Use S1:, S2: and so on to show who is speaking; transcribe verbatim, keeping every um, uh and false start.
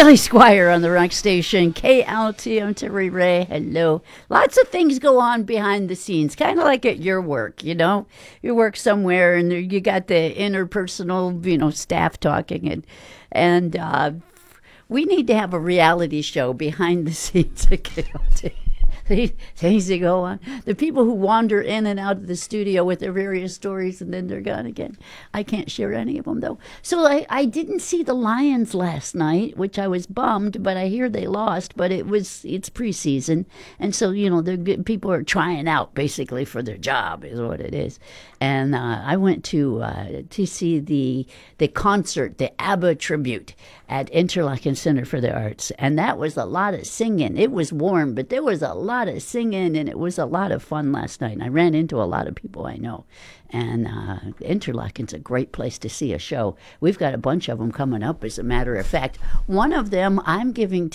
S1: Kelly Squire on the Rock Station, K L T. I'm Terry Ray. Hello. Lots of things go on behind the scenes, kind of like at your work, you know? You work somewhere and you got the interpersonal, you know, staff talking. And, and uh, we need to have a reality show behind the scenes at K L T. Things that go on. The people who wander in and out of the studio with their various stories and then they're gone again. I can't share any of them, though. So I, I didn't see the Lions last night, which I was bummed, but I hear they lost. But it was it's preseason. And so, you know, the people are trying out, basically, for their job is what it is. And uh, I went to uh, to see the the concert, the ABBA tribute at Interlochen Center for the Arts. And that was a lot of singing. It was warm, but there was a lot of singing, and it was a lot of fun last night. And I ran into a lot of people I know. And uh, Interlochen's a great place to see a show. We've got a bunch of them coming up, as a matter of fact. One of them I'm giving